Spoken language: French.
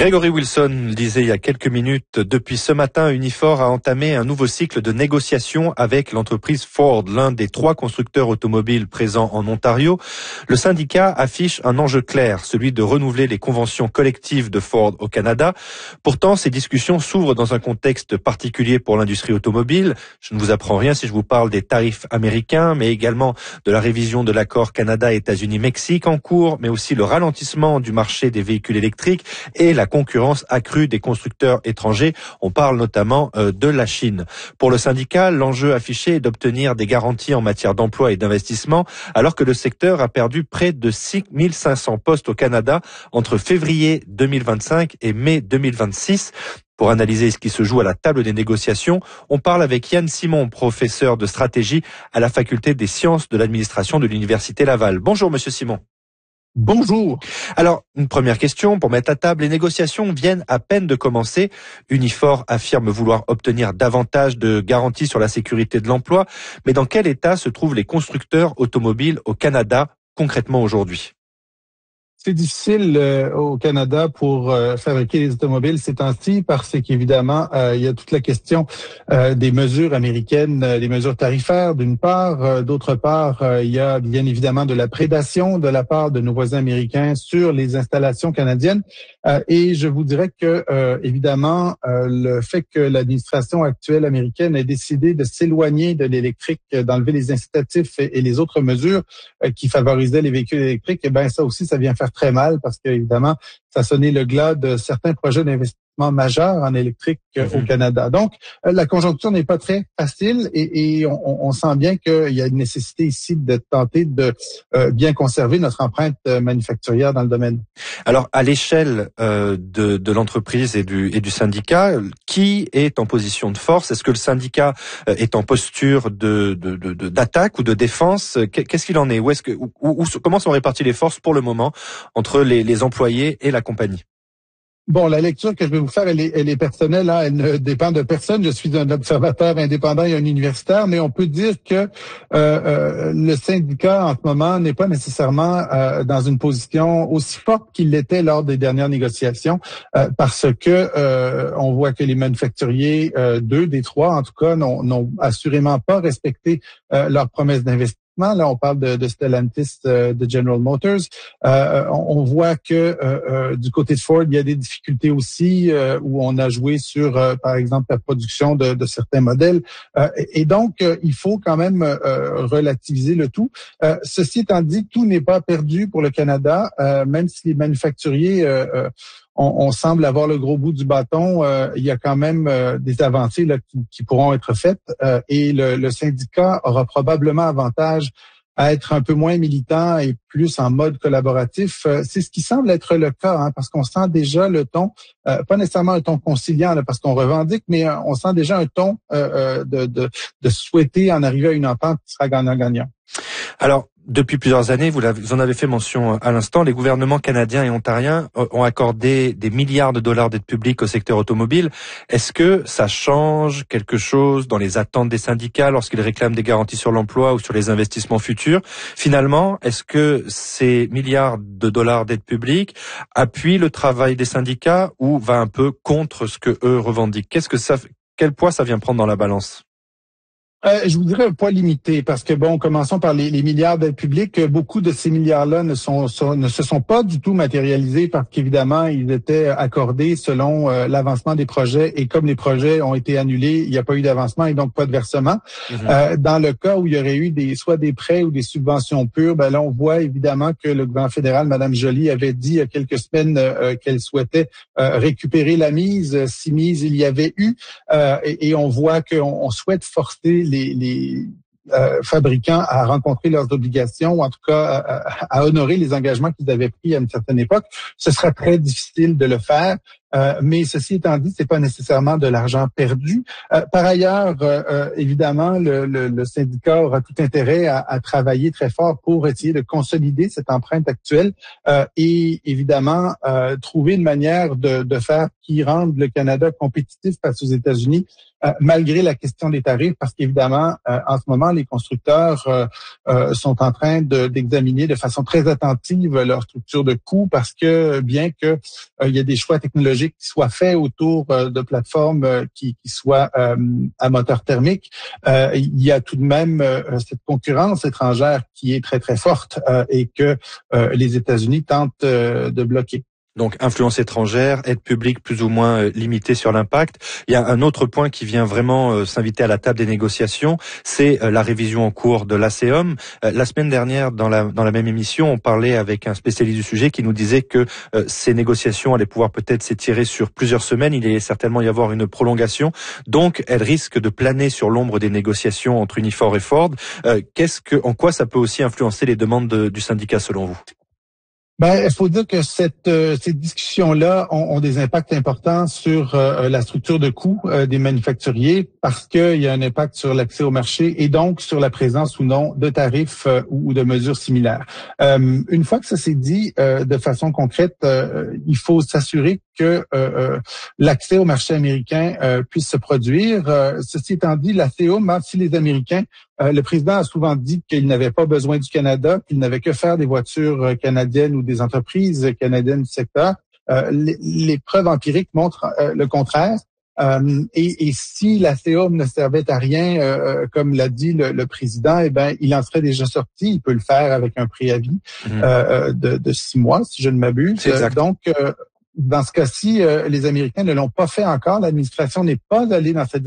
Gregory Wilson le disait il y a quelques minutes, depuis ce matin, Unifor a entamé un nouveau cycle de négociations avec l'entreprise Ford, l'un des 3 constructeurs automobiles présents en Ontario. Le syndicat affiche un enjeu clair, celui de renouveler les conventions collectives de Ford au Canada. Pourtant, ces discussions s'ouvrent dans un contexte particulier pour l'industrie automobile. Je ne vous apprends rien si je vous parle des tarifs américains, mais également de la révision de l'accord Canada-États-Unis-Mexique en cours, mais aussi le ralentissement du marché des véhicules électriques et la concurrence accrue des constructeurs étrangers. On parle notamment de la Chine. Pour le syndicat, l'enjeu affiché est d'obtenir des garanties en matière d'emploi et d'investissement, alors que le secteur a perdu près de 6 500 postes au Canada entre février 2025 et mai 2026. Pour analyser ce qui se joue à la table des négociations, on parle avec Yann Simon, professeur de stratégie à la faculté des sciences de l'administration de l'Université Laval. Bonjour Monsieur Simon. Bonjour. Alors, une première question pour mettre à table. Les négociations viennent à peine de commencer. Unifor affirme vouloir obtenir davantage de garanties sur la sécurité de l'emploi. Mais dans quel état se trouvent les constructeurs automobiles au Canada concrètement aujourd'hui ? C'est difficile au Canada pour fabriquer les automobiles ces temps-ci parce qu'évidemment, il y a toute la question des mesures américaines, des mesures tarifaires d'une part. D'autre part, il y a bien évidemment de la prédation de la part de nos voisins américains sur les installations canadiennes. Et je vous dirais que, évidemment, le fait que l'administration actuelle américaine ait décidé de s'éloigner de l'électrique, d'enlever les incitatifs et les autres mesures qui favorisaient les véhicules électriques, eh ben ça aussi, ça vient faire très mal parce qu'évidemment, ça sonnait le glas de certains projets d'investissement majeurs en électrique au Canada. Donc, la conjoncture n'est pas très facile et on sent bien qu'il y a une nécessité ici de tenter de bien conserver notre empreinte manufacturière dans le domaine. Alors, à l'échelle de l'entreprise et du syndicat, qui est en position de force ? Est-ce que le syndicat est en posture d'attaque ou de défense ? Qu'est-ce qu'il en est ? Comment sont réparties les forces pour le moment entre les employés et la compagnie ? Bon, la lecture que je vais vous faire, elle est personnelle, hein, elle ne dépend de personne. Je suis un observateur indépendant et un universitaire, mais on peut dire que le syndicat en ce moment n'est pas nécessairement dans une position aussi forte qu'il l'était lors des dernières négociations, parce que on voit que les manufacturiers, 2 des 3 en tout cas, n'ont assurément pas respecté leurs promesses d'investissement. Là, on parle de Stellantis, de General Motors. On voit que du côté de Ford, il y a des difficultés aussi où on a joué sur, par exemple, la production de certains modèles. Et donc, il faut quand même relativiser le tout. Ceci étant dit, tout n'est pas perdu pour le Canada, même si les manufacturiers on semble avoir le gros bout du bâton. Il y a quand même des avancées là, qui pourront être faites et le syndicat aura probablement avantage à être un peu moins militant et plus en mode collaboratif. C'est ce qui semble être le cas, hein, parce qu'on sent déjà le ton, pas nécessairement un ton conciliant là, parce qu'on revendique, mais on sent déjà un ton de souhaiter en arriver à une entente qui sera gagnant-gagnant. Alors, depuis plusieurs années, vous en avez fait mention à l'instant, les gouvernements canadiens et ontariens ont accordé des milliards de dollars d'aide publique au secteur automobile. Est-ce que ça change quelque chose dans les attentes des syndicats lorsqu'ils réclament des garanties sur l'emploi ou sur les investissements futurs ? Finalement, est-ce que ces milliards de dollars d'aide publique appuient le travail des syndicats ou va un peu contre ce que eux revendiquent ? Quel poids ça vient prendre dans la balance ? Je vous dirais un poids limité parce que bon, commençons par les milliards d'aides publiques. Beaucoup de ces milliards-là ne se sont pas du tout matérialisés parce qu'évidemment, ils étaient accordés selon l'avancement des projets et comme les projets ont été annulés, il n'y a pas eu d'avancement et donc pas de versement. Dans le cas où il y aurait eu soit des prêts ou des subventions pures, ben là, on voit évidemment que le gouvernement fédéral, Mme Joly, avait dit il y a quelques semaines qu'elle souhaitait récupérer la mise, si mise il y avait eu, et on voit qu'on souhaite forcer les fabricants à rencontrer leurs obligations ou en tout cas à honorer les engagements qu'ils avaient pris à une certaine époque. Ce sera très difficile de le faire. Mais ceci étant dit, c'est pas nécessairement de l'argent perdu. Par ailleurs, évidemment, le syndicat aura tout intérêt à travailler très fort pour essayer de consolider cette empreinte actuelle et évidemment trouver une manière de faire qui rende le Canada compétitif face aux États-Unis, malgré la question des tarifs, parce qu'évidemment, en ce moment, les constructeurs sont en train d'examiner de façon très attentive leur structure de coûts, parce que bien que il y a des choix technologiques qui soient faits autour de plateformes qui soient à moteur thermique, il y a tout de même cette concurrence étrangère qui est très, très forte et que les États-Unis tentent de bloquer. Donc, influence étrangère, aide publique plus ou moins limitée sur l'impact. Il y a un autre point qui vient vraiment s'inviter à la table des négociations, c'est la révision en cours de l'ACEOM. La semaine dernière, dans la même émission, on parlait avec un spécialiste du sujet qui nous disait que ces négociations allaient pouvoir peut-être s'étirer sur plusieurs semaines. Il allait certainement y avoir une prolongation. Donc, elles risquent de planer sur l'ombre des négociations entre Unifor et Ford. En quoi ça peut aussi influencer les demandes du syndicat selon vous? Il faut dire que ces discussions-là ont des impacts importants sur la structure de coûts des manufacturiers parce qu'il y a un impact sur l'accès au marché et donc sur la présence ou non de tarifs ou de mesures similaires. Une fois que ça s'est dit de façon concrète, il faut s'assurer que l'accès au marché américain puisse se produire. Ceci étant dit, la CEOM, même si les Américains, le président a souvent dit qu'il n'avait pas besoin du Canada, qu'il n'avait que faire des voitures canadiennes ou des entreprises canadiennes du secteur. Les preuves empiriques montrent le contraire. Et si la CEOM ne servait à rien, comme l'a dit le président, il en serait déjà sorti. Il peut le faire avec un préavis de 6 mois, si je ne m'abuse. Donc, dans ce cas-ci, les Américains ne l'ont pas fait encore. L'administration n'est pas allée dans cette